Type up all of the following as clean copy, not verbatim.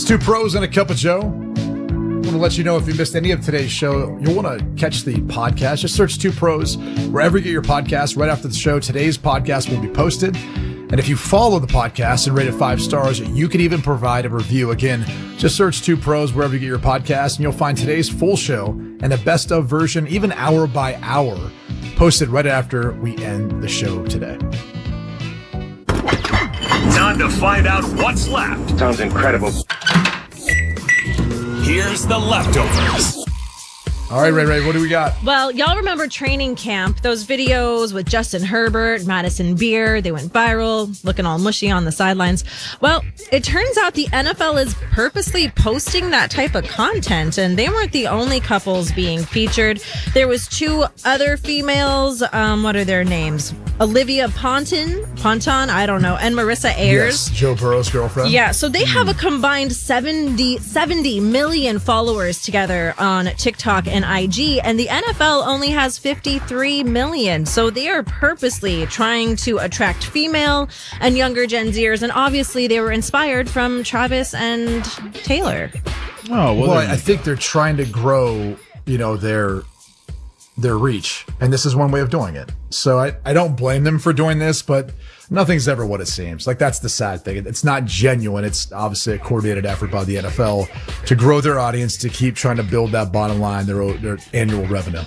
Two pros and a cup of Joe. I want to let you know if you missed any of today's show, you'll want to catch the podcast. Just search Two Pros wherever you get your podcast. Right after the show, today's podcast will be posted. And if you follow the podcast and rate it 5 stars, you can even provide a review. Again, just search Two Pros wherever you get your podcast, and you'll find today's full show and the best of version, even hour by hour, posted right after we end the show today. Time to find out what's left. Sounds incredible. Here's the leftovers. All right, Ray, what do we got? Well, y'all remember training camp, those videos with Justin Herbert, Madison Beer, they went viral, looking all mushy on the sidelines. Well, it turns out the NFL is purposely posting that type of content, and they weren't the only couples being featured. There was 2 other females, what are their names? Olivia Ponton, I don't know, and Marissa Ayers. Yes, Joe Burrow's girlfriend. Yeah, so they have a combined 70 million followers together on TikTok and IG, and the NFL only has 53 million. So they are purposely trying to attract female and younger Gen Zers, and obviously they were inspired from Travis and Taylor. Oh, well, I think they're trying to grow, their reach, and this is one way of doing it. So I don't blame them for doing this, but nothing's ever what it seems. Like, that's the sad thing. It's not genuine. It's obviously a coordinated effort by the NFL to grow their audience, to keep trying to build that bottom line, their annual revenue.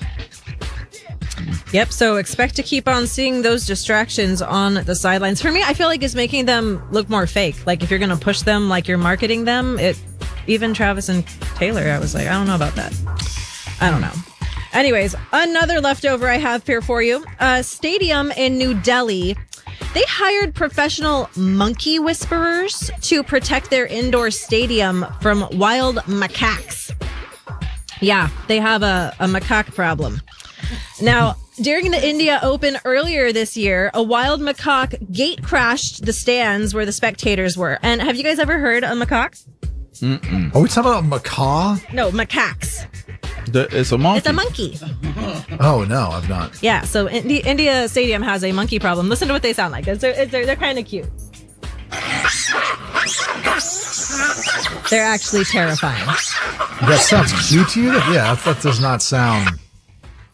Yep, so expect to keep on seeing those distractions on the sidelines. For me, I feel like it's making them look more fake. Like, if you're going to push them like you're marketing them, even Travis and Taylor, I was like, I don't know about that. I don't know. Anyways, another leftover I have here for you. A stadium in New Delhi, they hired professional monkey whisperers to protect their indoor stadium from wild macaques. Yeah, they have a macaque problem. Now, during the India Open earlier this year, a wild macaque gate crashed the stands where the spectators were. And have you guys ever heard a macaque? Mm-mm. Are we talking about macaw? No, macaques. It's a monkey. It's a monkey. Oh, no, I've not. Yeah, so India Stadium has a monkey problem. Listen to what they sound like. They're kind of cute. They're actually terrifying. That sounds cute to you? Yeah, that does not sound...